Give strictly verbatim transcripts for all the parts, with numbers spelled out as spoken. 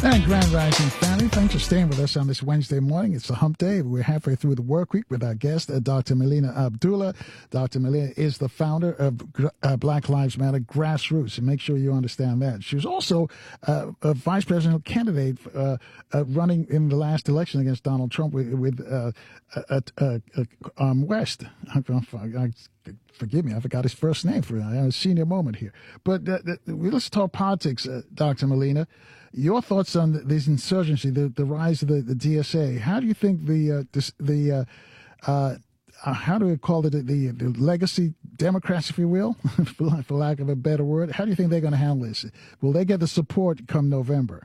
And Grand Rising family, thanks for staying with us on this Wednesday morning. It's a hump day. We're halfway through the work week with our guest, uh, Doctor Melina Abdullah. Doctor Melina is the founder of uh, Black Lives Matter Grassroots, and make sure you understand that. She was also uh, a vice presidential candidate uh, uh, running in the last election against Donald Trump with, with uh, uh, uh, uh, um, West. I, I, Forgive me, I forgot his first name for a senior moment here. But uh, let's talk politics, uh, Doctor Melina. Your thoughts on this insurgency, the, the rise of the, the D S A. How do you think the uh, this, the uh, uh, uh, how do we call it the, the legacy Democrats, if you will, for, for lack of a better word? How do you think they're going to handle this? Will they get the support come November?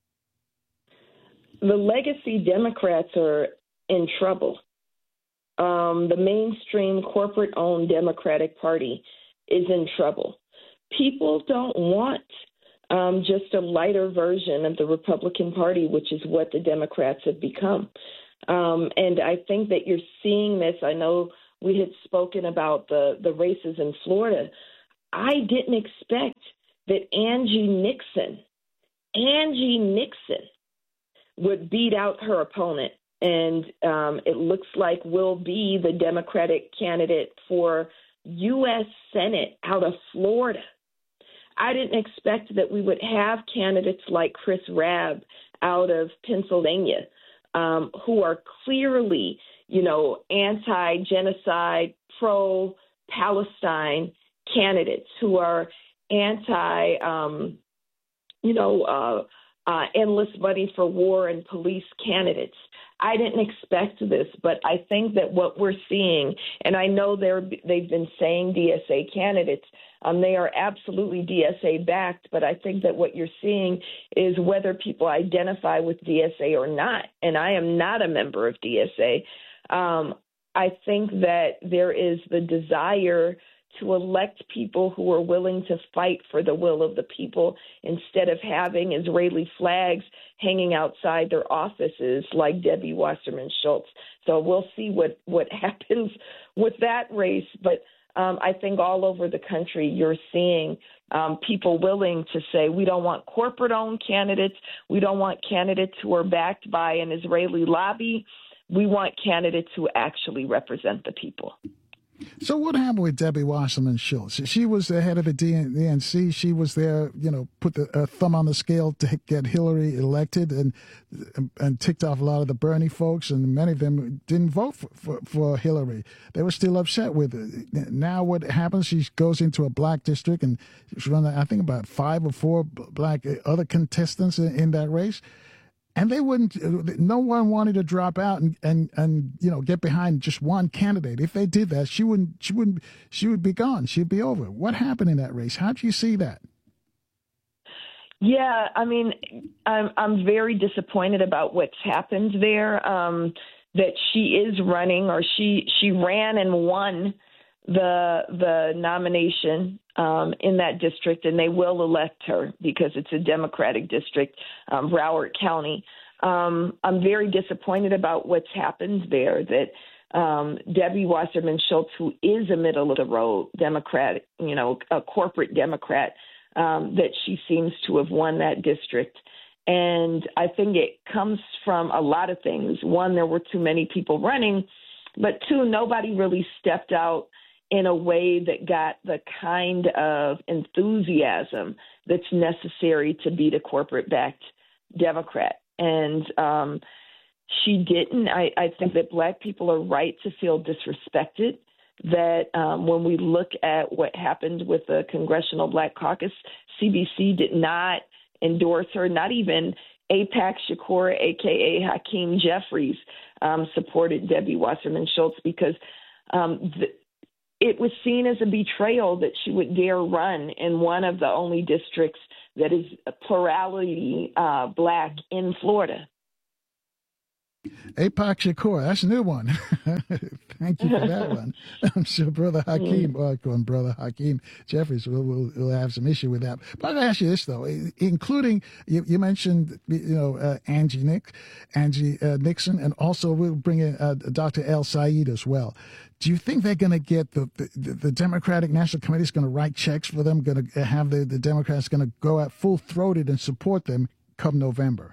The legacy Democrats are in trouble. Um, the mainstream corporate-owned Democratic Party is in trouble. People don't want um, just a lighter version of the Republican Party, which is what the Democrats have become. Um, and I think that you're seeing this. I know we had spoken about the, the races in Florida. I didn't expect that Angie Nixon, Angie Nixon would beat out her opponent. And um, it looks like will be the Democratic candidate for U S Senate out of Florida. I didn't expect that we would have candidates like Chris Rabb out of Pennsylvania, um, who are clearly, you know, anti-genocide, pro-Palestine candidates, who are anti, um, you know, uh, uh, endless money for war and police candidates. I didn't expect this, but I think that what we're seeing, and I know they're, they've been saying D S A candidates, um, they are absolutely D S A backed, but I think that what you're seeing is whether people identify with D S A or not, and I am not a member of D S A. Um, I think that there is the desire to elect people who are willing to fight for the will of the people instead of having Israeli flags hanging outside their offices like Debbie Wasserman Schultz. So we'll see what, what happens with that race. But um, I think all over the country you're seeing um, people willing to say we don't want corporate-owned candidates. We don't want candidates who are backed by an Israeli lobby. We want candidates who actually represent the people. So what happened with Debbie Wasserman Schultz? She was the head of the D N C. She was there, you know, put the uh, thumb on the scale to get Hillary elected, and and ticked off a lot of the Bernie folks, and many of them didn't vote for, for, for Hillary. They were still upset with it. Now what happens? She goes into a black district, and she's running, I think, about five or four black other contestants in, in that race. And they wouldn't, no one wanted to drop out and, and, and, you know, get behind just one candidate. If they did that, she wouldn't, she wouldn't, she would be gone. She'd be over. What happened in that race? How do you see that? Yeah, I mean, I'm, I'm very disappointed about what's happened there, um, that she is running, or she, she ran and won the, the nomination Um, in that district, and they will elect her because it's a Democratic district, um, Broward County. Um, I'm very disappointed about what's happened there, that um, Debbie Wasserman Schultz, who is a middle-of-the-road Democrat, you know, a corporate Democrat, um, that she seems to have won that district. And I think it comes from a lot of things. One, there were too many people running, but two, nobody really stepped out in a way that got the kind of enthusiasm that's necessary to beat a corporate-backed Democrat. And um, she didn't. I, I think that black people are right to feel disrespected, that um, when we look at what happened with the Congressional Black Caucus, C B C did not endorse her, not even Apac Shakur, a k a. Hakeem Jeffries, um, supported Debbie Wasserman Schultz because um, the, it was seen as a betrayal that she would dare run in one of the only districts that is plurality uh, black in Florida. Apac Shakur, that's a new one. Thank you for that one. I'm sure Brother Hakeem, or mm. Brother Hakeem Jeffries will, will, will have some issue with that. But I'll ask you this, though, including, you, you mentioned, you know, uh, Angie Nick, Angie uh, Nixon, and also we'll bring in uh, Doctor El Sayed as well. Do you think they're going to get the, the, the Democratic National Committee is going to write checks for them, going to have the, the Democrats going to go out full-throated and support them, come November?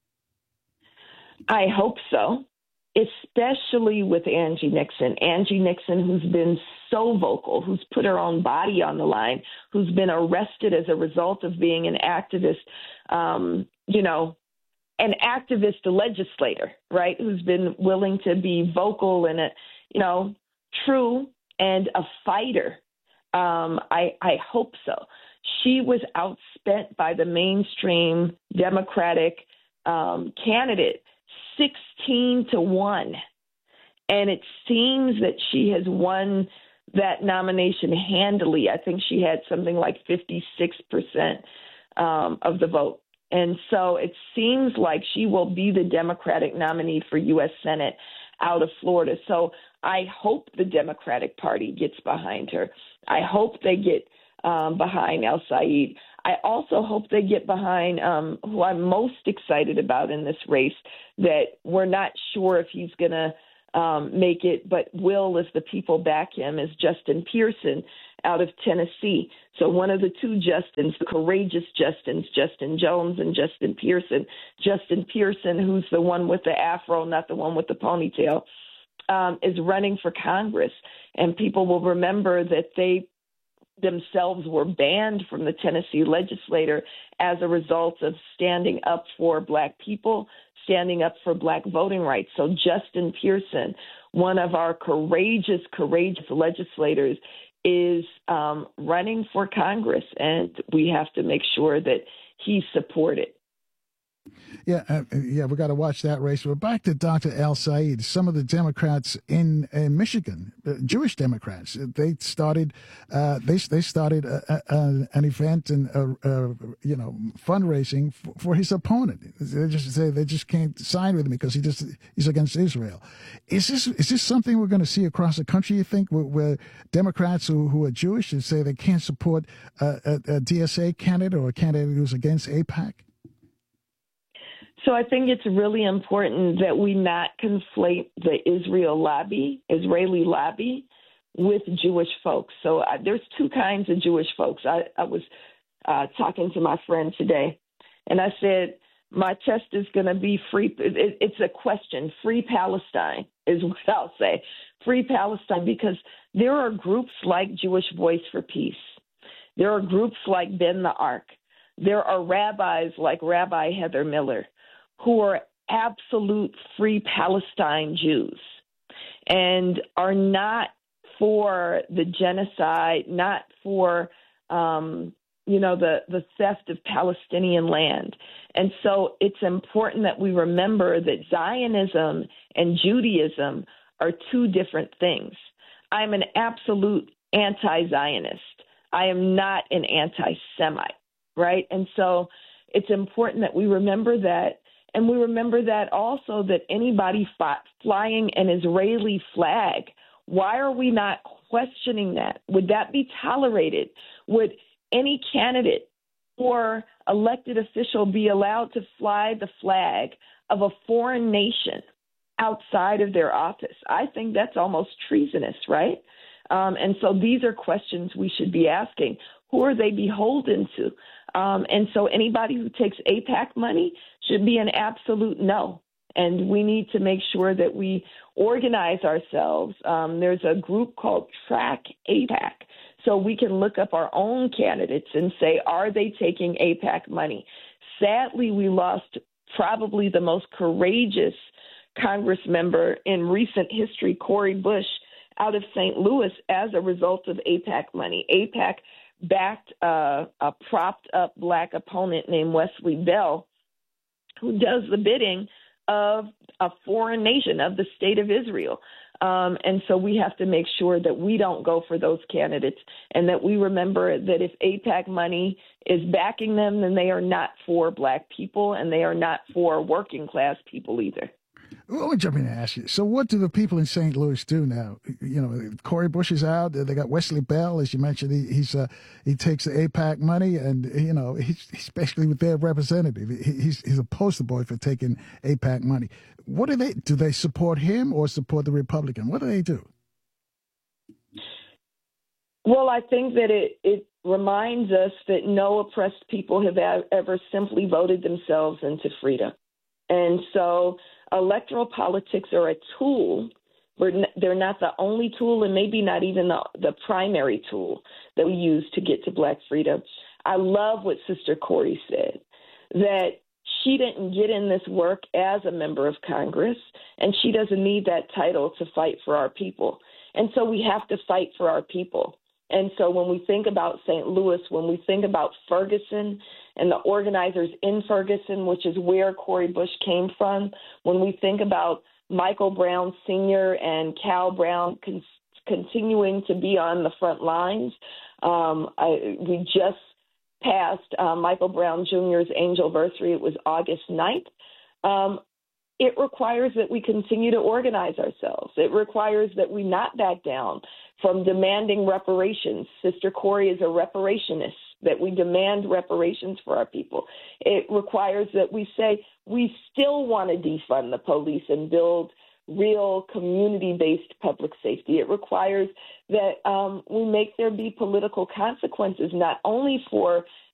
I hope so, especially with Angie Nixon. Angie Nixon, who's been so vocal, who's put her own body on the line, who's been arrested as a result of being an activist, um, you know, an activist legislator, right, who's been willing to be vocal and, a, you know, true and a fighter. Um, I, I hope so. She was outspent by the mainstream Democratic um, candidate sixteen to one. And it seems that she has won that nomination handily. I think she had something like fifty-six percent um, of the vote. And so it seems like she will be the Democratic nominee for U S Senate out of Florida. So I hope the Democratic Party gets behind her. I hope they get um, behind El-Sayed. I also hope they get behind um, who I'm most excited about in this race, that we're not sure if he's going to um, make it, but will, if the people back him, is Justin Pearson out of Tennessee. So one of the two Justins, the courageous Justins, Justin Jones and Justin Pearson. Justin Pearson, who's the one with the afro, not the one with the ponytail, um, is running for Congress. And people will remember that they themselves were banned from the Tennessee legislature as a result of standing up for Black people, standing up for Black voting rights. So Justin Pearson, one of our courageous, courageous legislators, is um, running for Congress, and we have to make sure that he's supported. Yeah, uh, yeah, we got to watch that race. We're back to Doctor El-Sayed. Some of the Democrats in, in Michigan, uh, Jewish Democrats, they started, uh, they they started a, a, an event and a, a, you know fundraising for, for his opponent. They just say they just can't sign with him because he just he's against Israel. Is this is this something we're going to see across the country? You think, where, where Democrats who, who are Jewish and say they can't support a, a, a D S A candidate or a candidate who's against AIPAC? So I think it's really important that we not conflate the Israel lobby, Israeli lobby, with Jewish folks. So uh, there's two kinds of Jewish folks. I, I was uh, talking to my friend today, and I said, my test is going to be free. It, it's a question. Free Palestine is what I'll say. Free Palestine, because there are groups like Jewish Voice for Peace. There are groups like Bend the Arc. There are rabbis like Rabbi Heather Miller, who are absolute free Palestine Jews and are not for the genocide, not for, um, you know, the, the theft of Palestinian land. And so it's important that we remember that Zionism and Judaism are two different things. I'm an absolute anti-Zionist. I am not an anti-Semite, right? And so it's important that we remember that. And we remember that also, that anybody fought, flying an Israeli flag, why are we not questioning that? Would that be tolerated? Would any candidate or elected official be allowed to fly the flag of a foreign nation outside of their office? I think that's almost treasonous, right? Um, and so these are questions we should be asking. Who are they beholden to? Um, and so anybody who takes AIPAC money should be an absolute no. And we need to make sure that we organize ourselves. Um, there's a group called Track AIPAC. So we can look up our own candidates and say, are they taking AIPAC money? Sadly, we lost probably the most courageous Congress member in recent history, Cori Bush, out of Saint Louis, as a result of AIPAC money. AIPAC backed uh, a propped-up Black opponent named Wesley Bell, who does the bidding of a foreign nation, of the state of Israel. Um, and so we have to make sure that we don't go for those candidates, and that we remember that if AIPAC money is backing them, then they are not for Black people, and they are not for working-class people either. Well, let me jump in and ask you. So what do the people in Saint Louis do now? You know, Cori Bush is out. They got Wesley Bell, as you mentioned. He, he's uh, he takes the AIPAC money, and, you know, he's, he's basically with their representative. He's, he's a poster boy for taking AIPAC money. What do they do? They support him or support the Republican? What do they do? Well, I think that it, it reminds us that no oppressed people have ever simply voted themselves into freedom. And so electoral politics are a tool. They're not the only tool, and maybe not even the, the primary tool that we use to get to Black freedom. I love what Sister Cori said, that she didn't get in this work as a member of Congress, and she doesn't need that title to fight for our people. And so we have to fight for our people. And so when we think about Saint Louis, when we think about Ferguson and the organizers in Ferguson, which is where Cori Bush came from, when we think about Michael Brown Senior and Cal Brown con- continuing to be on the front lines, um, I, we just passed uh, Michael Brown Junior's anniversary. It was August ninth. Um, it requires that we continue to organize ourselves. It requires that we not back down from demanding reparations. Sister Cori is a reparationist, that we demand reparations for our people. It requires that we say we still want to defund the police and build real community-based public safety. It requires that um, we make there be political consequences, not only for